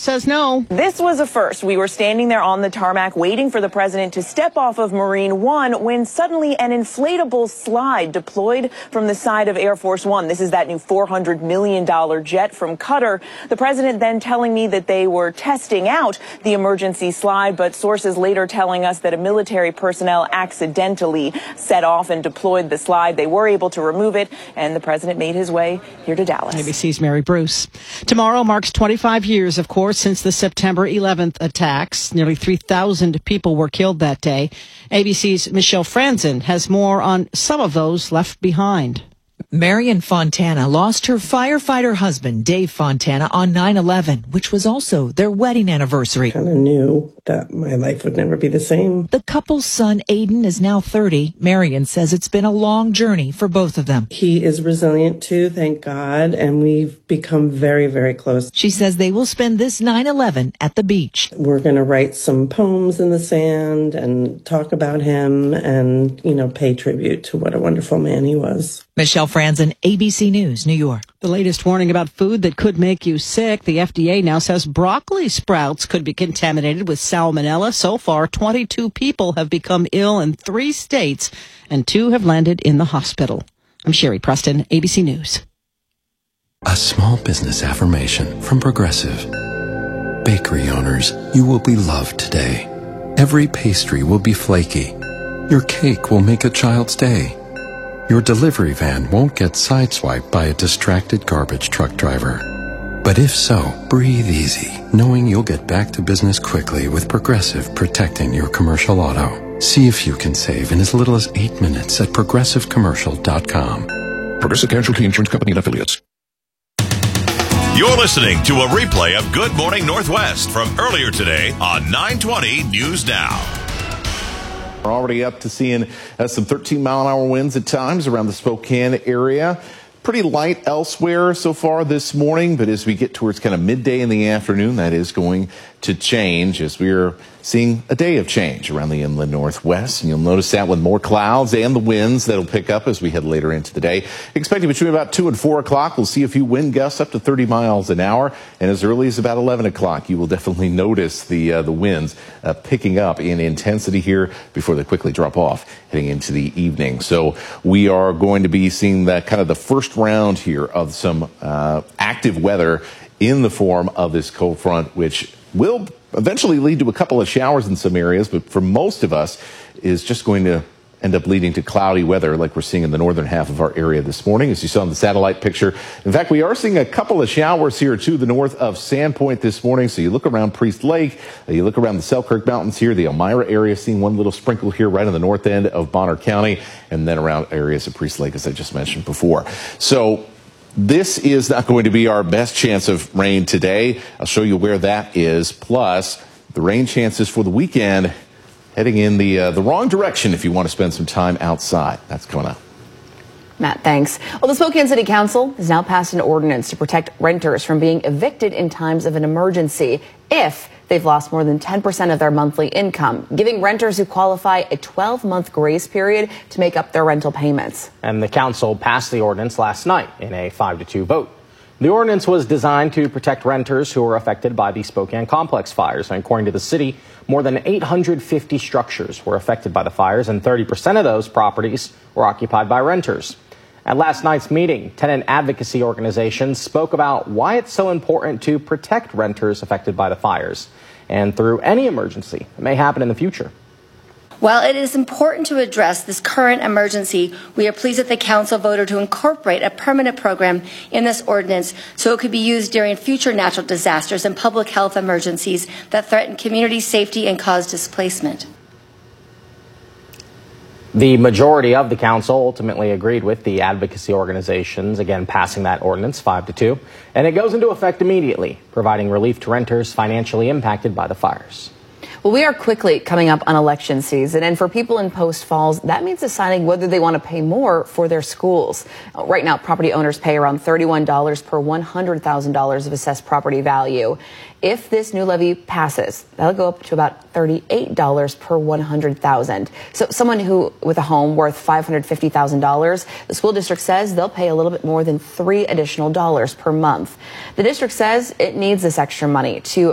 says no. This was a first. We were standing there on the tarmac waiting for the president to step off of Marine One when suddenly an inflatable slide deployed from the side of Air Force One. This is that new $400 million jet from Qatar. The president then telling me that they were testing out the emergency slide, but sources later telling us that a military personnel accidentally set off and deployed the slide. They were able to remove it, and the president made his way here to Dallas. ABC's Mary Bruce. Tomorrow marks 25 years, of course, since the September 11th attacks. Nearly 3,000 people were killed that day. ABC's Michelle Franzen has more on some of those left behind. Marion Fontana lost her firefighter husband, Dave Fontana, on 9/11, which was also their wedding anniversary. I kind of knew that my life would never be the same. The couple's son, Aiden, is now 30. Marion says it's been a long journey for both of them. He is resilient too, thank God, and we've become very, very close. She says they will spend this 9/11 at the beach. We're going to write some poems in the sand and talk about him and, pay tribute to what a wonderful man he was. Michelle Franzen, ABC News, New York. The latest warning about food that could make you sick. The FDA now says broccoli sprouts could be contaminated with salmonella. So far, 22 people have become ill in 3 states, and 2 have landed in the hospital. I'm Sherry Preston, ABC News. A small business affirmation from Progressive. Bakery owners, you will be loved today. Every pastry will be flaky. Your cake will make a child's day. Your delivery van won't get sideswiped by a distracted garbage truck driver. But if so, breathe easy, knowing you'll get back to business quickly with Progressive protecting your commercial auto. See if you can save in as little as 8 minutes at progressivecommercial.com. Progressive Casualty Insurance Company and Affiliates. You're listening to a replay of Good Morning Northwest from earlier today on 920 News Now. We're already up to seeing some 13-mile-an-hour winds at times around the Spokane area. Pretty light elsewhere so far this morning, but as we get towards kind of midday in the afternoon, that is going to change as we're seeing a day of change around the inland Northwest. And you'll notice that with more clouds and the winds that'll pick up as we head later into the day. Expecting between about 2 and 4 o'clock, we'll see a few wind gusts up to 30 miles an hour. And as early as about 11 o'clock, you will definitely notice the winds picking up in intensity here before they quickly drop off heading into the evening. So we are going to be seeing that kind of the first round here of some active weather in the form of this cold front, which will eventually lead to a couple of showers in some areas, but for most of us is just going to end up leading to cloudy weather like we're seeing in the northern half of our area this morning, as you saw in the satellite picture. In fact, we are seeing a couple of showers here to the north of Sandpoint this morning. So you look around Priest Lake, you look around the Selkirk Mountains here, the Elmira area, seeing one little sprinkle here right on the north end of Bonner County, and then around areas of Priest Lake, as I just mentioned before. So this is not going to be our best chance of rain today. I'll show you where that is. Plus, the rain chances for the weekend heading in the wrong direction if you want to spend some time outside. That's coming up. Matt, thanks. Well, the Spokane City Council has now passed an ordinance to protect renters from being evicted in times of an emergency if they've lost more than 10% of their monthly income, giving renters who qualify a 12-month grace period to make up their rental payments. And the council passed the ordinance last night in a 5-2 vote. The ordinance was designed to protect renters who were affected by the Spokane complex fires. And according to the city, more than 850 structures were affected by the fires, and 30% of those properties were occupied by renters. At last night's meeting, tenant advocacy organizations spoke about why it's so important to protect renters affected by the fires and through any emergency that may happen in the future. While it is important to address this current emergency, we are pleased that the council voted to incorporate a permanent program in this ordinance so it could be used during future natural disasters and public health emergencies that threaten community safety and cause displacement. The majority of the council ultimately agreed with the advocacy organizations, again passing that ordinance 5-2, and it goes into effect immediately, providing relief to renters financially impacted by the fires. Well, we are quickly coming up on election season, and for people in Post Falls, that means deciding whether they want to pay more for their schools. Right now, property owners pay around $31 per $100,000 of assessed property value. If this new levy passes, that'll go up to about $38 per $100,000. So someone who with a home worth $550,000, the school district says they'll pay a little bit more than $3 additional per month. The district says it needs this extra money to